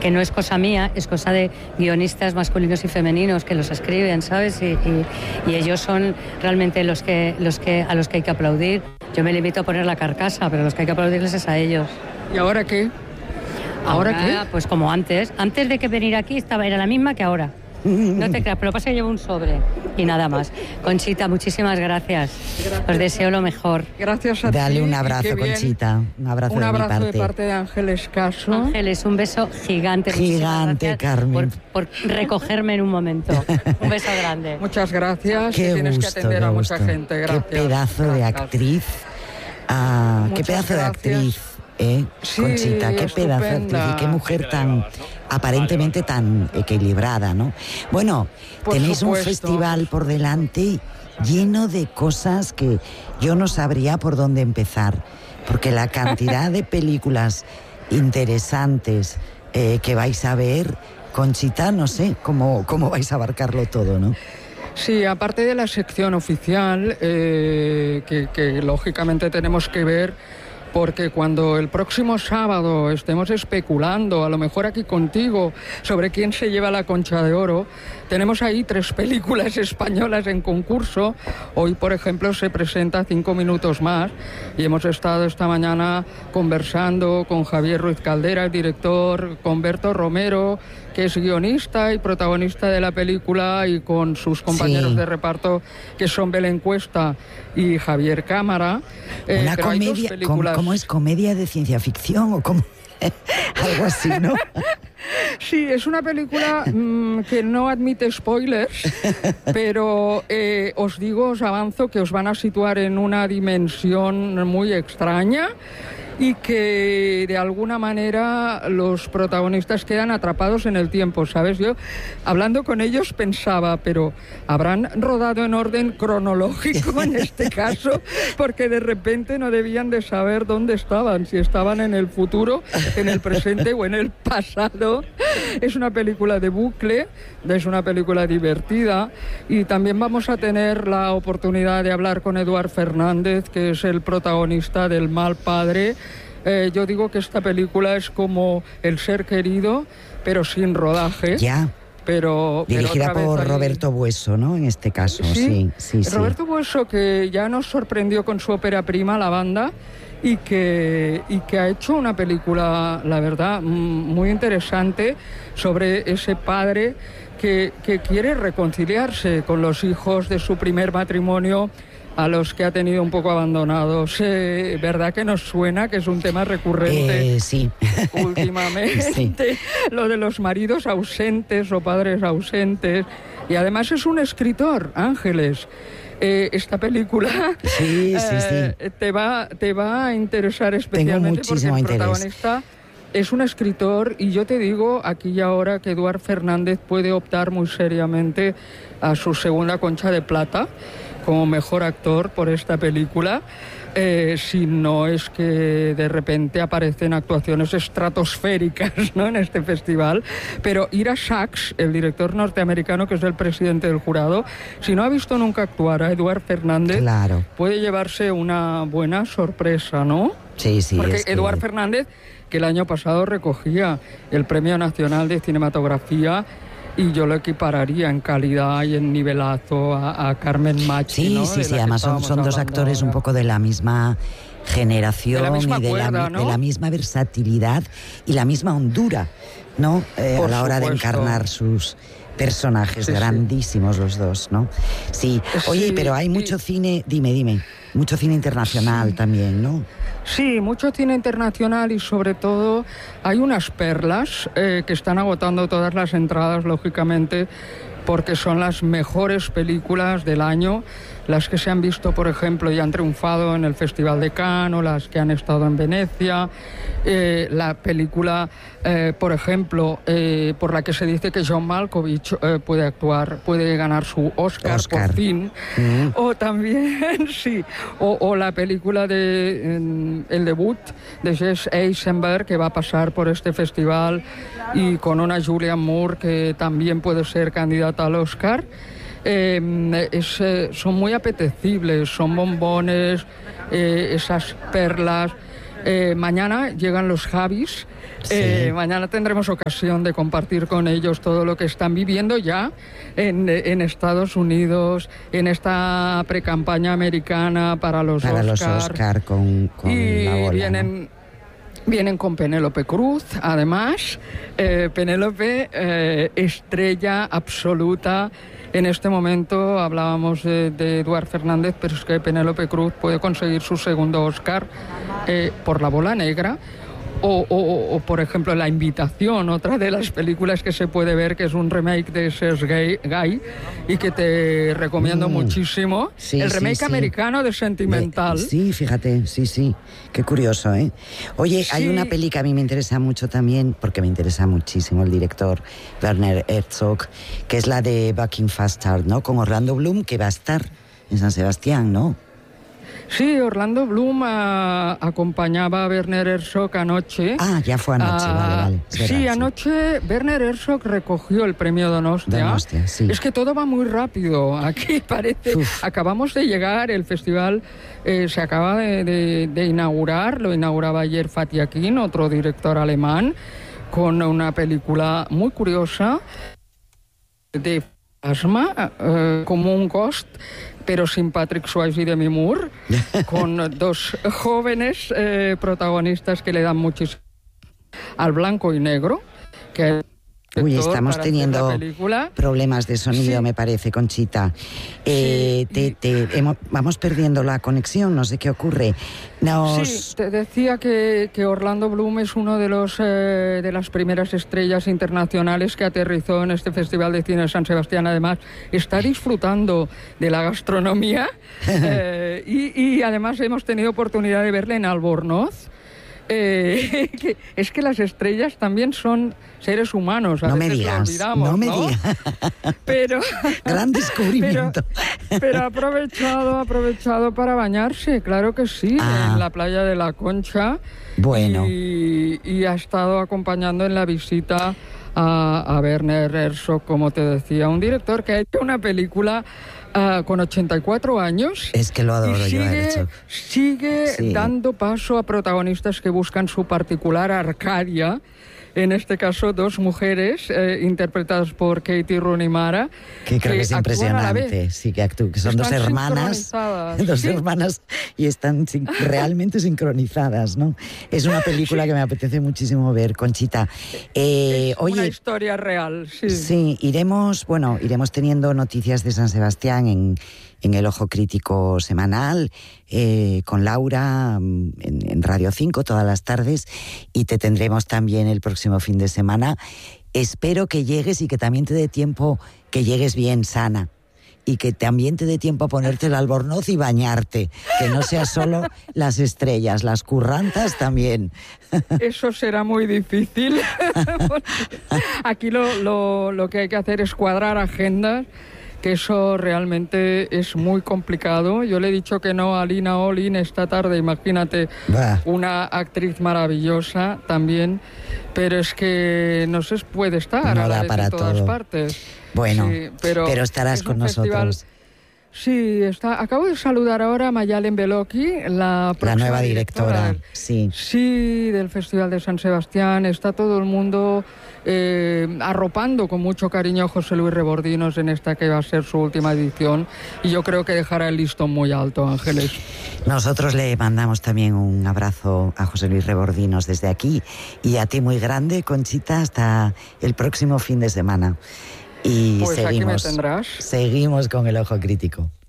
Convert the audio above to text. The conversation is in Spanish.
que no es cosa mía, es cosa de guionistas masculinos y femeninos que los escriben, ¿sabes? Y ellos son realmente a los que hay que aplaudir. Yo me limito a poner la carcasa, pero los que hay que aplaudirles es a ellos. ¿Y ahora qué? ¿Ahora qué? Pues como antes. Antes de que venir aquí era la misma que ahora. No te creas, pero pasa que llevo un sobre y nada más. Conchita, muchísimas gracias. Os deseo lo mejor. Gracias a ti. Dale un abrazo, Conchita. Un abrazo de parte de Ángeles Caso. Ángeles, un beso gigante. Gigante, Carmen. Por recogerme en un momento. Un beso grande. Muchas gracias. Qué tienes gusto, que atender a mucha gente. Gracias. Qué pedazo de actriz. Qué pedazo de actriz. Sí, Conchita, qué pedazo de actriz y qué mujer tan aparentemente tan equilibrada, ¿no? Bueno, tenéis un festival por delante lleno de cosas que yo no sabría por dónde empezar, porque la cantidad de películas interesantes que vais a ver, Conchita, no sé cómo vais a abarcarlo todo, ¿no? Sí, aparte de la sección oficial, que lógicamente tenemos que ver, porque cuando el próximo sábado estemos especulando, a lo mejor aquí contigo, sobre quién se lleva la Concha de Oro, tenemos ahí 3 películas españolas en concurso. Hoy, por ejemplo, se presenta 5 minutos más y hemos estado esta mañana conversando con Javier Ruiz Caldera, el director, con Berto Romero, que es guionista y protagonista de la película, y con sus compañeros de reparto, que son Belén Cuesta y Javier Cámara. Una comedia, ¿cómo es? ¿Comedia de ciencia ficción o cómo? Algo así, ¿no? Sí, es una película que no admite spoilers, pero os avanzo que os van a situar en una dimensión muy extraña y que de alguna manera los protagonistas quedan atrapados en el tiempo, ¿sabes? Yo, hablando con ellos, pensaba, pero ¿habrán rodado en orden cronológico en este caso? Porque de repente no debían de saber dónde estaban, si estaban en el futuro, en el presente o en el pasado. Es una película de bucle, es una película divertida, y también vamos a tener la oportunidad de hablar con Eduard Fernández, que es el protagonista del Mal Padre. Yo digo que esta película es como El Ser Querido, pero sin rodaje. Ya. Dirigida por Roberto Bueso, ¿no? En este caso, sí. Roberto Bueso, que ya nos sorprendió con su ópera prima, La Banda, y que ha hecho una película, la verdad, muy interesante sobre ese padre que quiere reconciliarse con los hijos de su primer matrimonio, a los que ha tenido un poco abandonados. ¿Verdad que nos suena que es un tema recurrente sí. últimamente? Sí. Lo de los maridos ausentes o padres ausentes. Y además es un escritor, Ángeles. Esta película te va a interesar especialmente porque el protagonista es un escritor, y yo te digo aquí y ahora que Eduard Fernández puede optar muy seriamente a su segunda Concha de Plata como mejor actor por esta película, si no es que de repente aparecen actuaciones estratosféricas, ¿no?, en este festival. Pero Ira Sachs, el director norteamericano, que es el presidente del jurado, si no ha visto nunca actuar a Eduard Fernández, puede llevarse una buena sorpresa, ¿no? Sí, porque Eduard Fernández, que el año pasado recogía el Premio Nacional de Cinematografía, y yo lo equipararía en calidad y en nivelazo a Carmen Machi, ¿no? Sí, además son dos actores un poco de la misma generación, de la misma versatilidad y la misma hondura, ¿no? A la hora de encarnar sus personajes, grandísimos los dos, ¿no? Sí, oye, pero hay mucho cine, dime, mucho cine internacional también, ¿no? Sí, mucho cine internacional, y sobre todo hay unas perlas que están agotando todas las entradas, lógicamente, porque son las mejores películas del año, las que se han visto, por ejemplo, y han triunfado en el Festival de Cannes, o las que han estado en Venecia. La película, por ejemplo, por la que se dice que John Malkovich puede ganar su Oscar. Por fin. O también, o la película de el debut de Jesse Eisenberg, que va a pasar por este festival, y con una Julianne Moore que también puede ser candidata al Oscar. Son muy apetecibles, son bombones, esas perlas. Mañana llegan los Javis. Sí. Mañana tendremos ocasión de compartir con ellos todo lo que están viviendo ya en Estados Unidos, en esta precampaña americana para los Oscar con y la bola, vienen con Penélope Cruz, además. Penélope, estrella absoluta. En este momento hablábamos de Eduard Fernández, pero es que Penélope Cruz puede conseguir su segundo Oscar por La bola negra. O, por ejemplo, La invitación, otra de las películas que se puede ver, que es un remake de Serge Gay y que te recomiendo muchísimo. Sí, el remake americano de Sentimental. Sí, fíjate, sí. Qué curioso, ¿eh? Oye, hay una peli que a mí me interesa mucho también, porque me interesa muchísimo el director Werner Herzog, que es la de Buckingham Start, ¿no? Con Orlando Bloom, que va a estar en San Sebastián, ¿no? Sí, Orlando Bloom acompañaba a Werner Herzog anoche. Ah, ya fue anoche, vale. Sí, anoche Werner Herzog recogió el premio Donostia. Sí. Es que todo va muy rápido. Aquí parece... Acabamos de llegar, el festival se acaba de inaugurar, lo inauguraba ayer Fatih Akin, otro director alemán, con una película muy curiosa de fantasma, como un Ghost, pero sin Patrick Swayze y Demi Moore, con dos jóvenes protagonistas que le dan muchísimo al blanco y negro. Uy, estamos teniendo problemas de sonido, me parece, Conchita. Vamos perdiendo la conexión, no sé qué ocurre. Sí, te decía que Orlando Bloom es uno de las primeras estrellas internacionales que aterrizó en este Festival de Cine de San Sebastián. Además, está disfrutando de la gastronomía y además hemos tenido oportunidad de verle en Albornoz. Es que las estrellas también son seres humanos. No me digas. Pero, gran descubrimiento. Pero ha aprovechado para bañarse, claro que sí, en la playa de La Concha. Bueno. Y ha estado acompañando en la visita a Werner Herzog, como te decía, un director que ha hecho una película con 84 años. Es que lo adoro yo, Herzog. Sigue dando paso a protagonistas que buscan su particular Arcadia. En este caso, dos mujeres interpretadas por Katie Rooney Mara. Que creo que es impresionante. Sí, que son dos hermanas. Hermanas y están realmente sincronizadas, ¿no? Es una película que me apetece muchísimo ver, Conchita. Es una historia real, sí. Sí, iremos teniendo noticias de San Sebastián en el Ojo Crítico semanal, con Laura en Radio 5 todas las tardes, y te tendremos también el próximo fin de semana. Espero que llegues y que también te dé tiempo, que llegues bien sana, y que también te dé tiempo a ponerte el albornoz y bañarte, que no sea solo las estrellas, las currantas también. Eso será muy difícil. Aquí lo que hay que hacer es cuadrar agendas, que eso realmente es muy complicado. Yo le he dicho que no a Lina Olin esta tarde, imagínate, una actriz maravillosa también, pero es que no se puede estar no da para todas todo. Partes. Bueno, sí, pero estarás con nosotros. Sí, acabo de saludar ahora a Mayalen Beloki, la nueva directora. Sí, del Festival de San Sebastián. Está todo el mundo arropando con mucho cariño a José Luis Rebordinos en esta que va a ser su última edición, y yo creo que dejará el listón muy alto, Ángeles. Nosotros le mandamos también un abrazo a José Luis Rebordinos desde aquí, y a ti muy grande, Conchita, hasta el próximo fin de semana. Y pues aquí me tendrás. Seguimos con el Ojo Crítico.